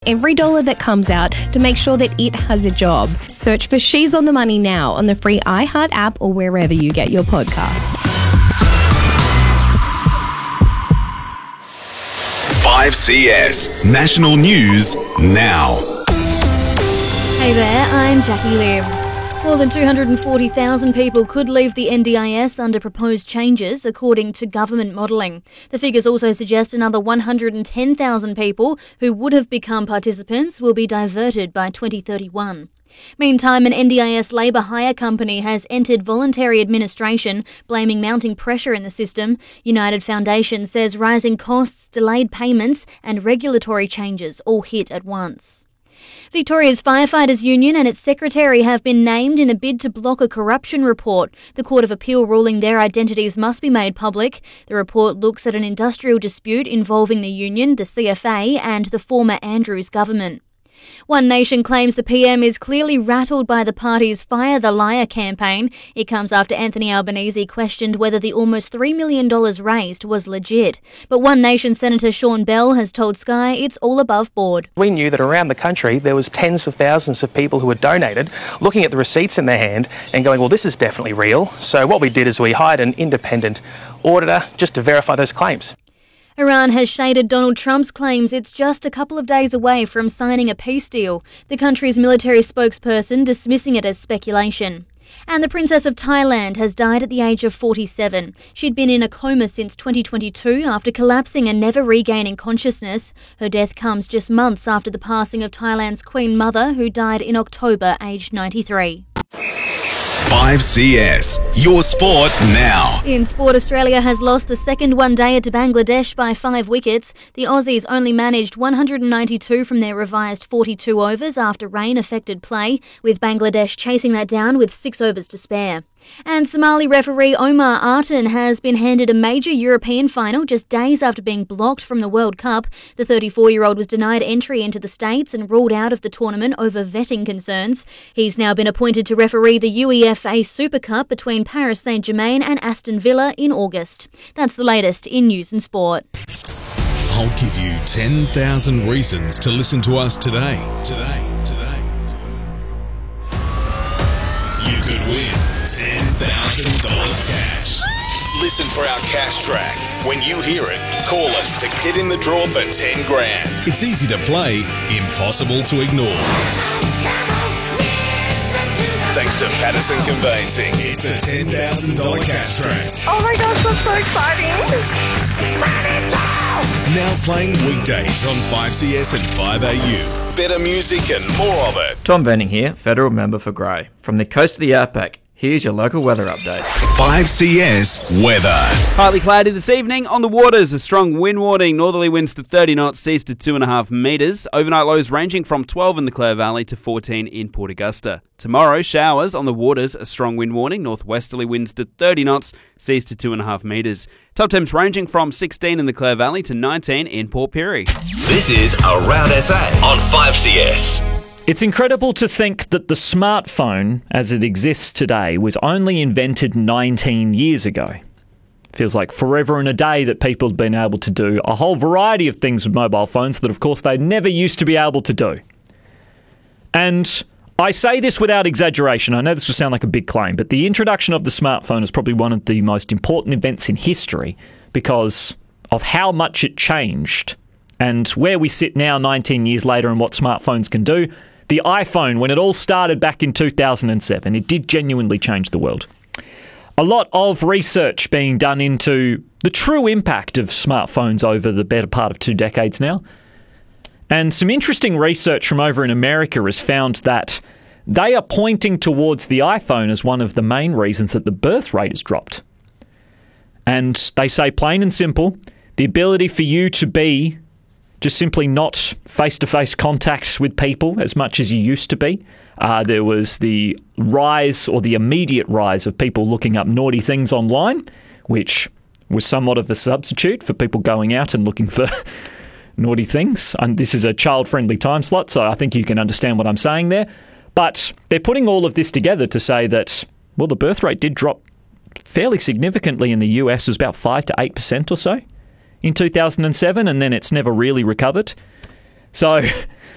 every dollar that comes out to make sure that it has a job. Search for She's on the Money now on the free iHeart app or wherever you get your podcasts. 5CS National News now. Hey there, I'm Jackie Lim. More than 240,000 people could leave the NDIS under proposed changes, according to government modelling. The figures also suggest another 110,000 people who would have become participants will be diverted by 2031. Meantime, an NDIS labour hire company has entered voluntary administration, blaming mounting pressure in the system. United Foundation says rising costs, delayed payments and regulatory changes all hit at once. Victoria's Firefighters Union and its secretary have been named in a bid to block a corruption report. The Court of Appeal ruling their identities must be made public. The report looks at an industrial dispute involving the union, the CFA and the former Andrews government. One Nation claims the PM is clearly rattled by the party's Fire the Liar campaign. It comes after Anthony Albanese questioned whether the almost $3 million raised was legit. But One Nation Senator Sean Bell has told Sky it's all above board. We knew that around the country there was tens of thousands of people who had donated, looking at the receipts in their hand and going, well, this is definitely real. So what we did is we hired an independent auditor just to verify those claims. Iran has shaded Donald Trump's claims it's just a couple of days away from signing a peace deal, the country's military spokesperson dismissing it as speculation. And the Princess of Thailand has died at the age of 47. She'd been in a coma since 2022 after collapsing and never regaining consciousness. Her death comes just months after the passing of Thailand's Queen Mother, who died in October, aged 93. 5CS, your sport now. In sport, Australia has lost the second one-dayer to Bangladesh by 5 wickets. The Aussies only managed 192 from their revised 42 overs after rain affected play, with Bangladesh chasing that down with 6 overs to spare. And Somali referee Omar Artan has been handed a major European final just days after being blocked from the World Cup. The 34-year-old was denied entry into the States and ruled out of the tournament over vetting concerns. He's now been appointed to referee the UEFA Super Cup between Paris Saint-Germain and Aston Villa in August. That's the latest in news and sport. I'll give you 10,000 reasons to listen to us today. You could win $10,000 cash. Listen for our cash track. When you hear it, call us to get in the draw for 10 grand. It's easy to play, impossible to ignore. Thanks to Patterson Conveyancing, it's the $10,000 cash track. Oh my gosh, that's so exciting! Now playing weekdays on 5CS and 5AU. Better music and more of it. Tom Venning here, Federal Member for Grey. From the coast of the Outback, here's your local weather update. 5CS weather. Partly cloudy this evening. On the waters, a strong wind warning. Northerly winds to 30 knots, seas to 2.5 metres. Overnight lows ranging from 12 in the Clare Valley to 14 in Port Augusta. Tomorrow, showers on the waters, a strong wind warning. Northwesterly winds to 30 knots, seas to 2.5 metres. Top temps ranging from 16 in the Clare Valley to 19 in Port Pirie. This is Around SA on 5CS. It's incredible to think that the smartphone, as it exists today, was only invented 19 years ago. Feels like forever and a day that people have been able to do a whole variety of things with mobile phones that, of course, they never used to be able to do. And I say this without exaggeration. I know this will sound like a big claim, but the introduction of the smartphone is probably one of the most important events in history because of how much it changed and where we sit now 19 years later and what smartphones can do. The iPhone, when it all started back in 2007, it did genuinely change the world. A lot of research being done into the true impact of smartphones over the better part of 2 decades now. And some interesting research from over in America has found that they are pointing towards the iPhone as one of the main reasons that the birth rate has dropped. And they say plain and simple, the ability for you to be just simply not face-to-face contact with people as much as you used to be. There was the rise or the immediate rise of people looking up naughty things online, which was somewhat of a substitute for people going out and looking for naughty things. And this is a child-friendly time slot, so I think you can understand what I'm saying there. But they're putting all of this together to say that, well, the birth rate did drop fairly significantly in the US. It was about 5 to 8% or so in 2007, and then it's never really recovered. So